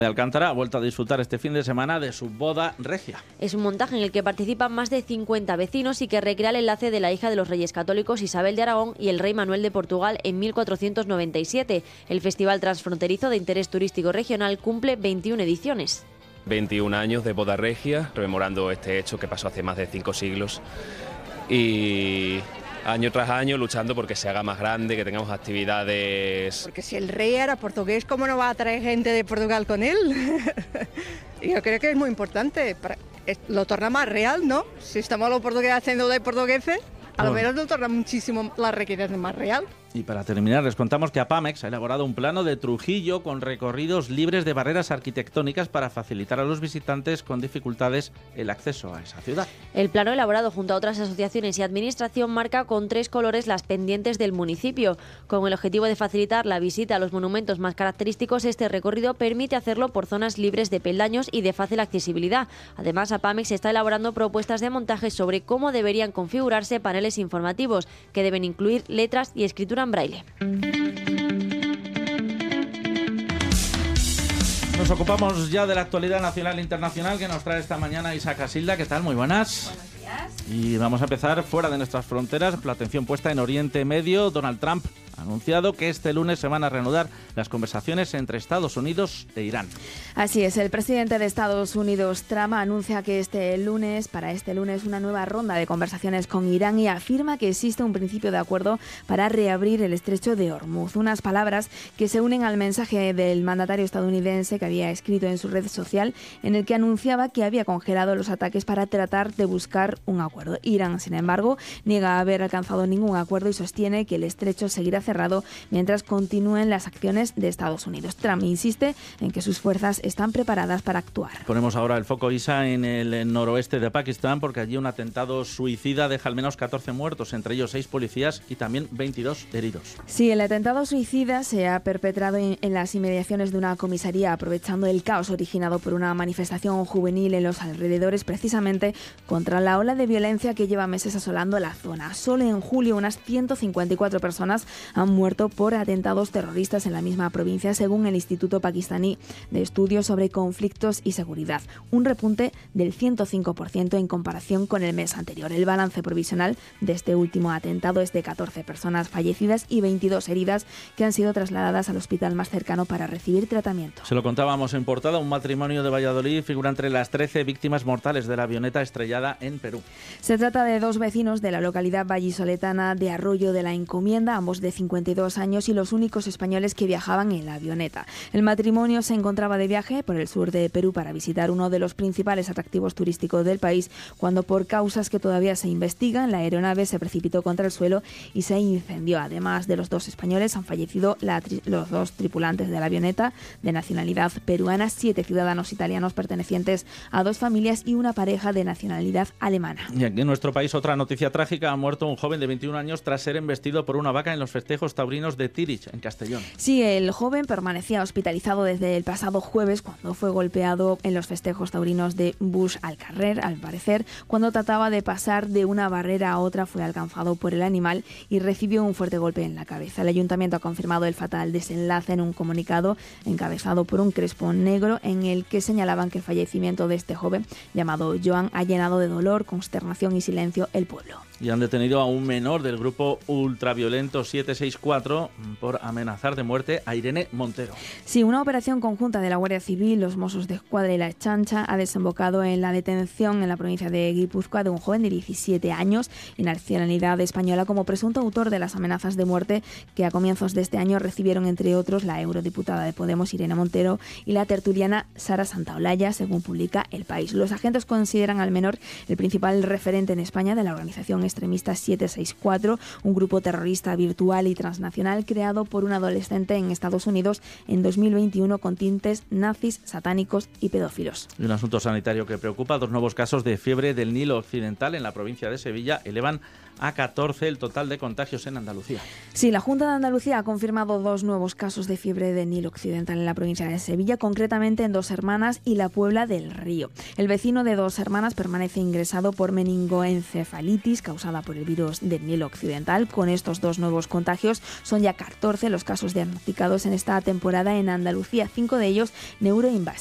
de Alcántara ha vuelto a disfrutar este fin de semana de su boda regia. Es un montaje en el que participan más de 50 vecinos y que recrea el enlace de la hija de los Reyes Católicos Isabel de Aragón y el rey Manuel de Portugal en 1497. El Festival Transfronterizo de Interés Turístico Regional cumple 21 ediciones. 21 años de boda regia, rememorando este hecho que pasó hace más de 5 siglos. Y año tras año luchando porque se haga más grande, que tengamos actividades. Porque si el rey era portugués, ¿cómo no va a traer gente de Portugal con él? Yo creo que es muy importante, lo torna más real, ¿no? Si estamos los portugueses haciendo de portugueses, a lo menos lo torna muchísimo la riqueza más real. Y para terminar, les contamos que APAMEX ha elaborado un plano de Trujillo con recorridos libres de barreras arquitectónicas para facilitar a los visitantes con dificultades el acceso a esa ciudad. El plano, elaborado junto a otras asociaciones y administración, marca con 3 colores las pendientes del municipio. Con el objetivo de facilitar la visita a los monumentos más característicos, este recorrido permite hacerlo por zonas libres de peldaños y de fácil accesibilidad. Además, APAMEX está elaborando propuestas de montaje sobre cómo deberían configurarse paneles informativos, que deben incluir letras y escritura en braille. Nos ocupamos ya de la actualidad nacional e internacional que nos trae esta mañana Isa Casilda. ¿Qué tal? Muy buenas. Buenos días. Y vamos a empezar fuera de nuestras fronteras, la atención puesta en Oriente Medio. Donald Trump ha anunciado que este lunes se van a reanudar las conversaciones entre Estados Unidos e Irán. Así es, el presidente de Estados Unidos, Trump, anuncia que para este lunes, una nueva ronda de conversaciones con Irán y afirma que existe un principio de acuerdo para reabrir el estrecho de Hormuz. Unas palabras que se unen al mensaje del mandatario estadounidense que había escrito en su red social, en el que anunciaba que había congelado los ataques para tratar de buscar un acuerdo. Irán, sin embargo, niega haber alcanzado ningún acuerdo y sostiene que el estrecho seguirá cerrado mientras continúen las acciones de Estados Unidos. Trump insiste en que sus fuerzas están preparadas para actuar. Ponemos ahora el foco, Isa, en el noroeste de Pakistán, porque allí un atentado suicida deja al menos 14 muertos, entre ellos 6 policías y también 22 heridos. Sí, el atentado suicida se ha perpetrado en las inmediaciones de una comisaría, aprovechando el caos originado por una manifestación juvenil en los alrededores, precisamente contra la ola de violencia que lleva meses asolando la zona. Solo en julio unas 154 personas han muerto por atentados terroristas en la misma provincia, según el Instituto Pakistaní de Estudios sobre Conflictos y Seguridad, un repunte del 105% en comparación con el mes anterior. El balance provisional de este último atentado es de 14 personas fallecidas y 22 heridas que han sido trasladadas al hospital más cercano para recibir tratamiento. Se lo contábamos en portada, un matrimonio de Valladolid figura entre las 13 víctimas mortales de la avioneta estrellada en Perú. Se trata de 2 vecinos de la localidad vallisoletana de Arroyo de la Encomienda, ambos de 52 años y los únicos españoles que viajaban en la avioneta. El matrimonio se encontraba de viaje por el sur de Perú para visitar uno de los principales atractivos turísticos del país, cuando por causas que todavía se investigan, la aeronave se precipitó contra el suelo y se incendió. Además de los 2 españoles, han fallecido los 2 tripulantes de la avioneta de nacionalidad peruana, 7 ciudadanos italianos pertenecientes a 2 familias y una pareja de nacionalidad alemana. Y aquí en nuestro país, otra noticia trágica: ha muerto un joven de 21 años tras ser embestido por una vaca en los festejos taurinos de Tirich, en Castellón. Sí, el joven permanecía hospitalizado desde el pasado jueves cuando fue golpeado en los festejos taurinos de Bush al Carrer. Al parecer, cuando trataba de pasar de una barrera a otra, fue alcanzado por el animal y recibió un fuerte golpe en la cabeza. El ayuntamiento ha confirmado el fatal desenlace en un comunicado encabezado por un crespo negro en el que señalaban que el fallecimiento de este joven, llamado Joan, ha llenado de dolor, consternación y silencio el pueblo. Y han detenido a un menor del grupo ultraviolento 764 por amenazar de muerte a Irene Montero. Sí, una operación conjunta de la Guardia Civil, los Mossos de Escuadra y la Ertzaintza ha desembocado en la detención en la provincia de Guipúzcoa de un joven de 17 años y nacionalidad española como presunto autor de las amenazas de muerte que a comienzos de este año recibieron, entre otros, la eurodiputada de Podemos Irene Montero y la tertuliana Sara Santaolalla, según publica El País. Los agentes consideran al menor el principal referente en España de la organización extremista 764, un grupo terrorista virtual y transnacional creado por un adolescente en Estados Unidos en 2021 con tintes nazis, satánicos y pedófilos. Y un asunto sanitario que preocupa: 2 nuevos casos de fiebre del Nilo Occidental en la provincia de Sevilla elevan a 14 el total de contagios en Andalucía. Sí, la Junta de Andalucía ha confirmado 2 nuevos casos de fiebre del Nilo Occidental en la provincia de Sevilla, concretamente en Dos Hermanas y la Puebla del Río. El vecino de Dos Hermanas permanece ingresado afectado por meningoencefalitis causada por el virus del Nilo Occidental. Con estos 2 nuevos contagios son ya 14 los casos diagnosticados en esta temporada en Andalucía, 5 de ellos neuroinvasivos.